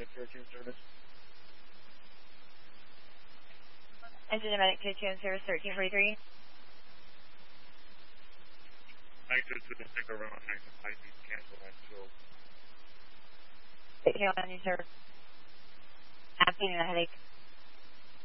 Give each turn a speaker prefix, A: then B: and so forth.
A: 2 service.
B: Engine Medic 22 in service 1343.
A: Nitrous to the single run on Jackson High Beach, cancel at 12.
B: Okay, on you, sir. Afternoon, a headache.